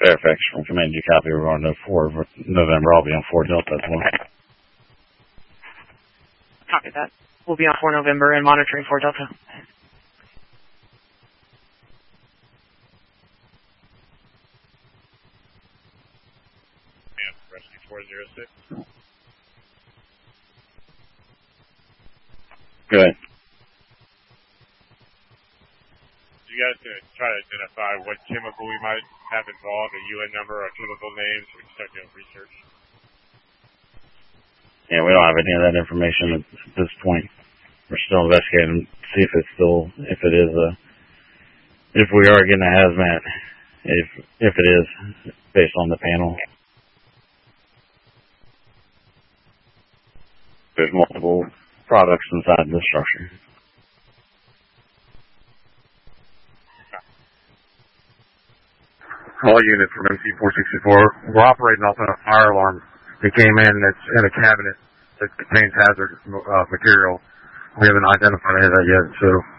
Fairfax from Command you copy. We're on to 4 November. I'll be on 4 Delta as well. Copy that. We'll be on 4 November and monitoring 4 Delta. Rescue 406. Good. You guys can try to identify what chemical we might have involved, a UN number or chemical name, so we can start doing research. Yeah, we don't have any of that information at this point. We're still investigating to see if it's still, if it is if we are getting a hazmat, if it is, based on the panel. There's multiple products inside the structure. All units from MC-464. We're operating off a fire alarm that came in that's in a cabinet that contains hazardous material. We haven't identified any of that yet, so